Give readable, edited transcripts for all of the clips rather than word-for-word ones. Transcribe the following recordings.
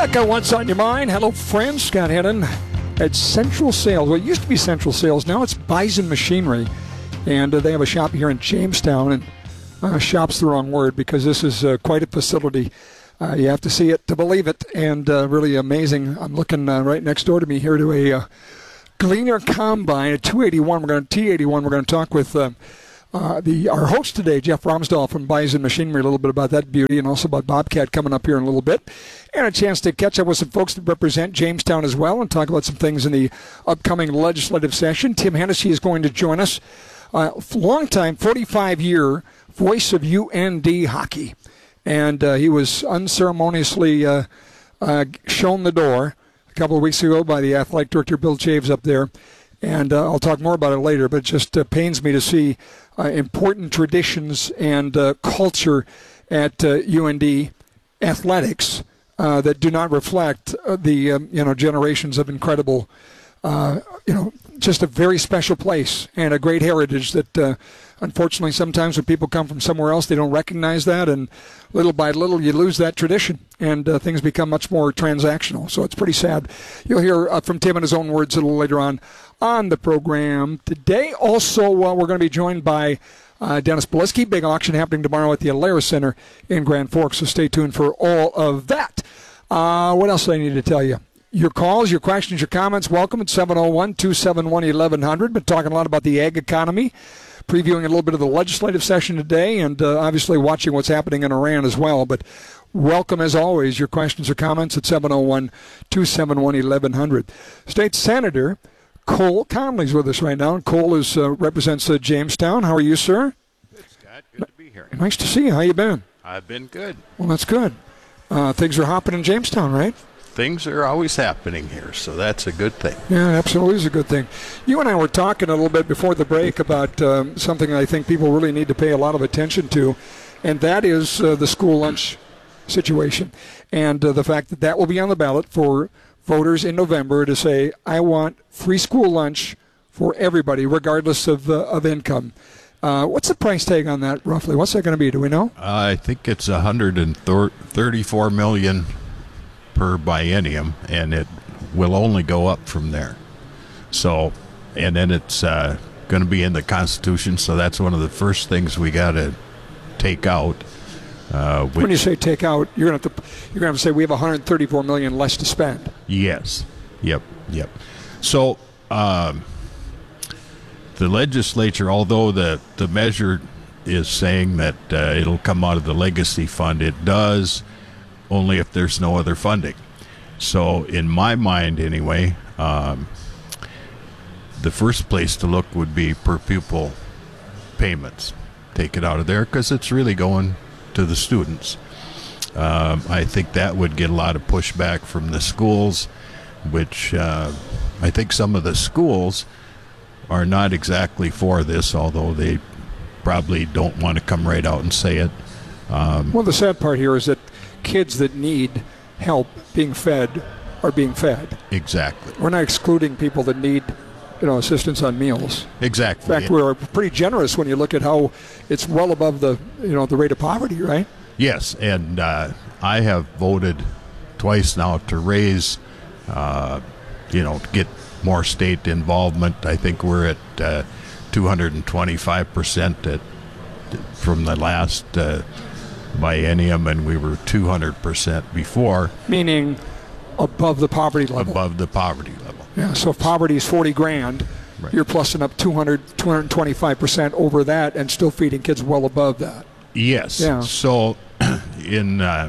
back on What's on Your Mind. Hello, friends. Scott Hennon at Central Sales. Well, it used to be Central Sales. Now it's Bison Machinery. And they have a shop here in Jamestown. And shop's the wrong word because this is quite a facility. You have to see it to believe it. And really amazing. I'm looking right next door to me here to a Gleaner Combine, a 281. We're going to T81. We're going to talk with our host today, Jeff Romsdahl from Bison Machinery, a little bit about that beauty and also about Bobcat coming up here in a little bit. And a chance to catch up with some folks that represent Jamestown as well and talk about some things in the upcoming legislative session. Tim Hennessy is going to join us. Long-time, 45-year voice of UND hockey. And he was unceremoniously shown the door a couple of weeks ago by the athletic director, Bill Chaves, up there. And I'll talk more about it later, but it just pains me to see important traditions and culture at UND athletics that do not reflect the generations of incredible, just a very special place and a great heritage that unfortunately sometimes when people come from somewhere else they don't recognize that, and little by little you lose that tradition and things become much more transactional. So it's pretty sad. You'll hear from Tim in his own words a little later on the program today. Also, we're going to be joined by Dennis Bileski. Big auction happening tomorrow at the Alaris Center in Grand Forks, so stay tuned for all of that. What else do I need to tell you? Your calls, your questions, your comments, welcome at 701-271-1100. Been talking a lot about the ag economy, previewing a little bit of the legislative session today, and obviously watching what's happening in Iran as well. But welcome, as always, your questions or comments at 701-271-1100. State Senator Cole Conley's with us right now. And Cole represents Jamestown. How are you, sir? Good, Scott. Good to be here. Nice to see you. How you been? I've been good. Well, that's good. Things are hopping in Jamestown, right? Things are always happening here, so that's a good thing. Yeah, absolutely is a good thing. You and I were talking a little bit before the break about something I think people really need to pay a lot of attention to, and that is the school lunch situation and the fact that that will be on the ballot for voters in November to say, I want free school lunch for everybody, regardless of income. What's the price tag on that, roughly? What's that going to be? Do we know? I think it's $134 million per biennium, and it will only go up from there. So, and then it's going to be in the Constitution, so that's one of the first things we got to take out. When you say take out, you're going to have to say we have $134 million less to spend. Yes. Yep. So the legislature, although the measure is saying that it'll come out of the legacy fund, it does only if there's no other funding. So in my mind anyway, the first place to look would be per pupil payments. Take it out of there because it's really going to the students. I think that would get a lot of pushback from the schools, which I think some of the schools are not exactly for this, although they probably don't want to come right out and say it. Well, the sad part here is that kids that need help being fed are being fed. Exactly. We're not excluding people that need, assistance on meals. Exactly. In fact, we're pretty generous when you look at how it's well above the rate of poverty, right? Yes, and I have voted twice now to raise, get more state involvement. I think we're at 225% from the last biennium, and we were 200% before. Meaning above the poverty level. Above the poverty level. Yeah, so if poverty is $40,000, right, you're plussing up 225% over that and still feeding kids well above that. Yes. Yeah. So in the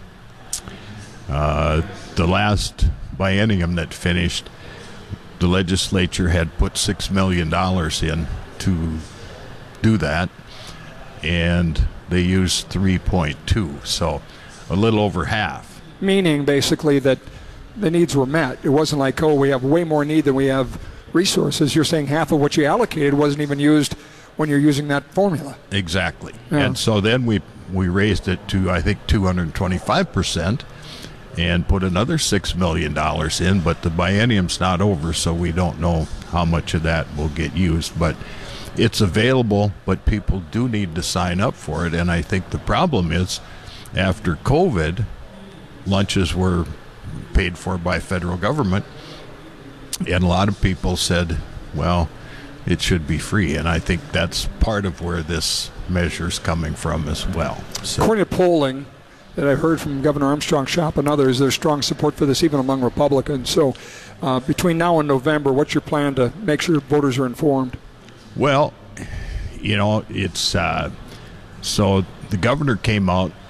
last biennium that finished, the legislature had put $6 million in to do that, and they used 3.2, so a little over half. Meaning basically that the needs were met. It wasn't like, we have way more need than we have resources. You're saying half of what you allocated wasn't even used when you're using that formula. Exactly. Yeah. And so then we raised it to, I think, 225% and put another $6 million in, but the biennium's not over, so we don't know how much of that will get used. But it's available, but people do need to sign up for it. And I think the problem is, after COVID, lunches were paid for by federal government. And a lot of people said, well, it should be free. And I think that's part of where this measure is coming from as well. So, according to polling that I've heard from Governor Armstrong's shop and others, there's strong support for this even among Republicans. So between now and November, what's your plan to make sure voters are informed? well, it's so the governor came out